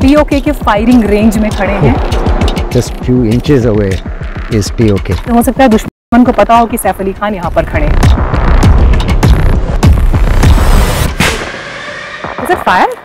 PoK के firing range में खड़े हैं। Just few inches away is PoK. तो हो सकता है दुश्मन को पता हो कि सैफ अली खान यहाँ पर खड़े हैं। Is it fire?